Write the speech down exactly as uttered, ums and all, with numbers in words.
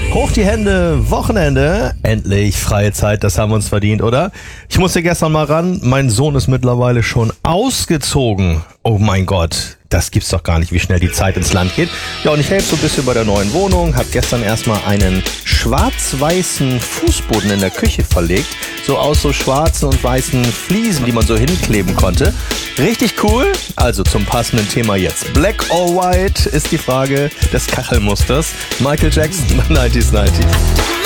Hoch die Hände, Wochenende, endlich freie Zeit, das haben wir uns verdient, oder? Ich musste gestern mal ran, mein Sohn ist mittlerweile schon ausgezogen. Oh mein Gott, das gibt's doch gar nicht, wie schnell die Zeit ins Land geht. Ja, und ich helfe so ein bisschen bei der neuen Wohnung, habe gestern erstmal einen schwarz-weißen Fußboden in der Küche verlegt, so aus so schwarzen und weißen Fliesen, die man so hinkleben konnte. Richtig cool, also zum passenden Thema jetzt. Black or White ist die Frage des Kachelmusters. Michael Jackson, neunzig neunzig.